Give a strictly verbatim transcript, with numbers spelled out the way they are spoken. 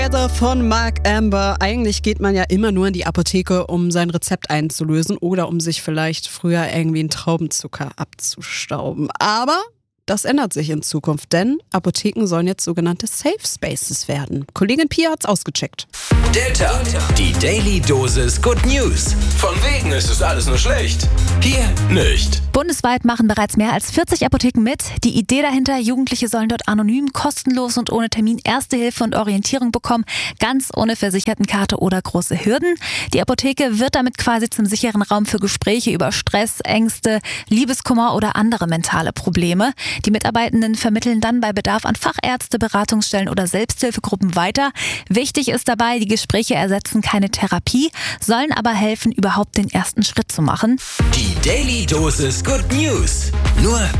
Together von Mark Amber. Eigentlich geht man ja immer nur in die Apotheke, um sein Rezept einzulösen oder um sich vielleicht früher irgendwie einen Traubenzucker abzustauben. Aber das ändert sich in Zukunft, denn Apotheken sollen jetzt sogenannte Safe Spaces werden. Kollegin Pia hat's ausgecheckt. Der Tag, die Daily Dosis Good News. Von wegen ist es alles nur schlecht. Hier nicht. Bundesweit machen bereits mehr als vierzig Apotheken mit. Die Idee dahinter, Jugendliche sollen dort anonym, kostenlos und ohne Termin Erste Hilfe und Orientierung bekommen, ganz ohne Versichertenkarte oder große Hürden. Die Apotheke wird damit quasi zum sicheren Raum für Gespräche über Stress, Ängste, Liebeskummer oder andere mentale Probleme. Die Mitarbeitenden vermitteln dann bei Bedarf an Fachärzte, Beratungsstellen oder Selbsthilfegruppen weiter. Wichtig ist dabei, die Gespräche ersetzen keine Therapie, sollen aber helfen, überhaupt den ersten Schritt zu machen. Die Daily Dosis Good News. Nur